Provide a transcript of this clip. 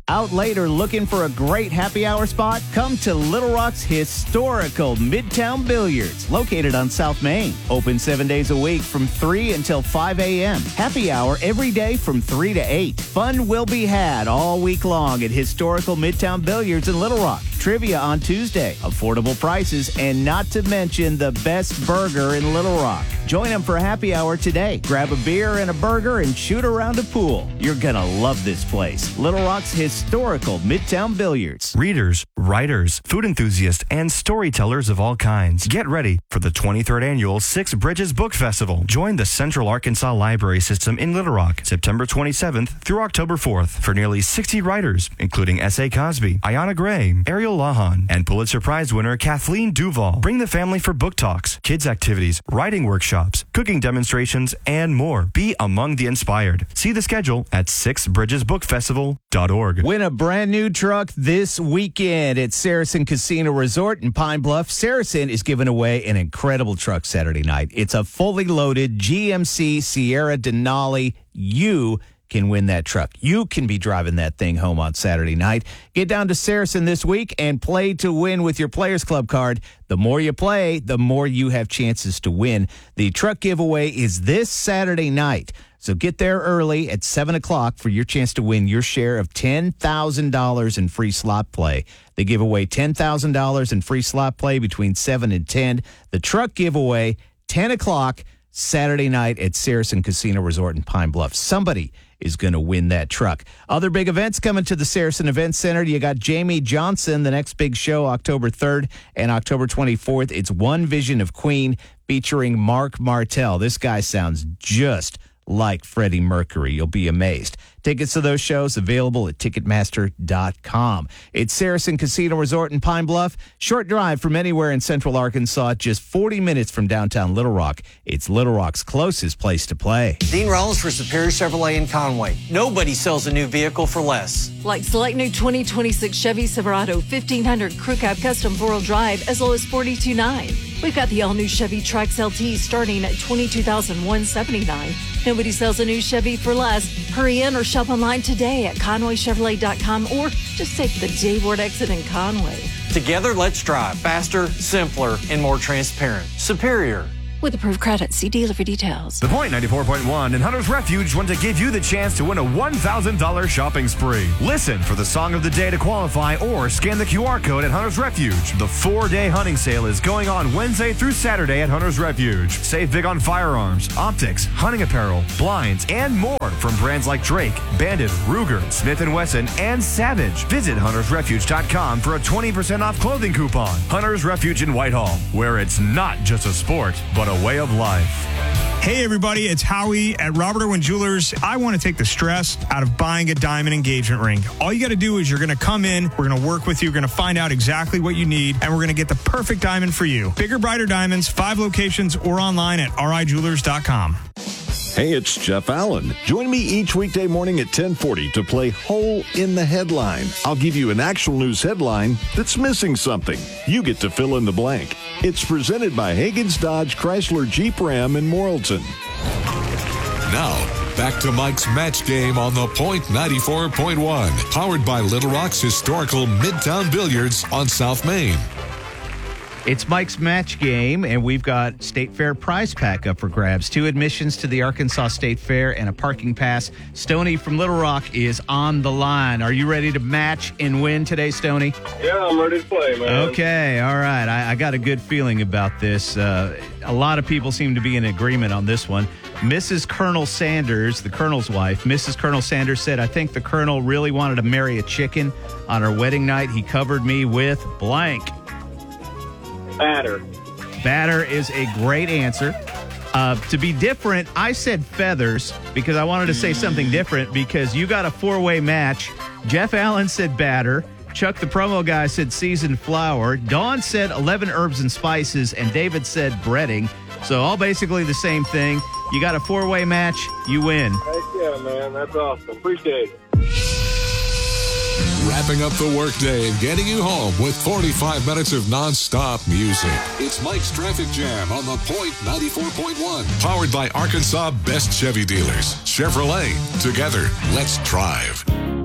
Out late or looking for a great happy hour spot? Come to Little Rock's historical Midtown Billiards, located on South Main. Open 7 days a week from 3 until 5 a.m. Happy hour every day from 3 to 8. Fun will be had all week long at historical Midtown Billiards in Little Rock. Trivia on Tuesday, affordable prices, and not to mention the best burger in Little Rock. Join them for a happy hour today. Grab a beer and a burger and shoot around a pool. You're gonna love this place. Little Rock's historical Midtown Billiards. Readers, writers, food enthusiasts, and storytellers of all kinds. Get ready for the 23rd annual Six Bridges Book Festival. Join the Central Arkansas Library System in Little Rock, September 27th through October 4th for nearly 60 writers, including S.A. Cosby, Ayanna Gray, Ariel Lahan, and Pulitzer Prize winner Kathleen Duval. Bring the family for book talks, kids activities, writing workshops, cooking demonstrations, and more. Be among the inspired. See the schedule at sixbridgesbookfestival.org. Win a brand new truck this weekend at Saracen Casino Resort in Pine Bluff. Saracen is giving away an incredible truck Saturday night. It's a fully loaded GMC Sierra Denali. You can win that truck. You can be driving that thing home on Saturday night. Get down to Saracen this week and play to win with your Players Club card. The more you play, the more you have chances to win. The truck giveaway is this Saturday night. So get there early at 7 o'clock for your chance to win your share of $10,000 in free slot play. They give away $10,000 in free slot play between 7 and 10. The truck giveaway, 10 o'clock Saturday night at Saracen Casino Resort in Pine Bluff. Somebody is going to win that truck. Other big events coming to the Saracen Event Center. You got Jamie Johnson, the next big show, October 3rd and October 24th. It's One Vision of Queen featuring Mark Martel. This guy sounds just like Freddie Mercury. You'll be amazed. Tickets to those shows available at Ticketmaster.com. It's Saracen Casino Resort in Pine Bluff. Short drive from anywhere in central Arkansas, just 40 minutes from downtown Little Rock. It's Little Rock's closest place to play. Dean Rollins for Superior Chevrolet in Conway. Nobody sells a new vehicle for less. Like select new 2026 Chevy Silverado 1500 Crew Cab Custom 4-wheel drive as low as $42,900. We've got the all-new Chevy Trax LT starting at $22,179. Nobody sells a new Chevy for less. Hurry in or shop online today at ConwayChevrolet.com or just take the J-Ward exit in Conway. Together, let's drive faster, simpler, and more transparent. Superior. With approved credit, see dealer for details. The Point 94.1 and Hunter's Refuge want to give you the chance to win a $1,000 shopping spree. Listen for the song of the day to qualify or scan the QR code at Hunter's Refuge. The 4-day hunting sale is going on Wednesday through Saturday at Hunter's Refuge. Save big on firearms, optics, hunting apparel, blinds, and more from brands like Drake, Bandit, Ruger, Smith & Wesson, and Savage. Visit huntersrefuge.com for a 20% off clothing coupon. Hunter's Refuge in Whitehall, where it's not just a sport, but a way of life. Hey everybody, it's Howie at Robert Irwin Jewelers. I want to take the stress out of buying a diamond engagement ring. All you got to do is you're going to come in, we're going to work with you, we're going to find out exactly what you need, and we're going to get the perfect diamond for you. Bigger, brighter diamonds, 5 locations, or online at rijewelers.com. Hey, it's Jeff Allen. Join me each weekday morning at 10:40 to play Hole in the Headline. I'll give you an actual news headline that's missing something. You get to fill in the blank. It's presented by Hagen's Dodge Chrysler Jeep Ram in Morrilton. Now, back to Mike's Match Game on the Point 94.1. Powered by Little Rock's historical Midtown Billiards on South Main. It's Mike's Match Game, and we've got State Fair prize pack up for grabs. 2 admissions to the Arkansas State Fair and a parking pass. Stoney from Little Rock is on the line. Are you ready to match and win today, Stoney? Yeah, I'm ready to play, man. Okay, all right. I got a good feeling about this. A lot of people seem to be in agreement on this one. Mrs. Colonel Sanders, the Colonel's wife, Mrs. Colonel Sanders said, I think the Colonel really wanted to marry a chicken on her wedding night. He covered me with blank. Batter. Batter is a great answer. To be different, I said feathers because I wanted to say something different because you got a 4-way match. Jeff Allen said batter. Chuck, the promo guy, said seasoned flour. Dawn said 11 herbs and spices, and David said breading. So all basically the same thing. You got a 4-way match. You win. Heck yeah, man. That's awesome. Appreciate it. Wrapping up the workday and getting you home with 45 minutes of non-stop music. It's Mike's Traffic Jam on the Point 94.1. Powered by Arkansas Best Chevy Dealers. Chevrolet. Together, let's drive.